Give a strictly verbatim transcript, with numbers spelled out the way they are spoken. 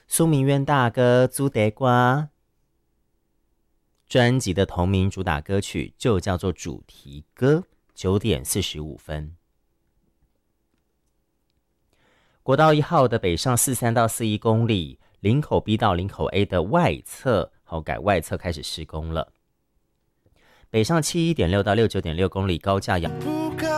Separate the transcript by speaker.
Speaker 1: 苏明渊大哥朱德瓜。专辑的同名主打歌曲就叫做主题歌。九点四十五分。国道一号的北上四三到四一公里，林口 B 到林口 A 的外侧，好改外侧开始施工了。北上七一点六到六九点六公里高架养。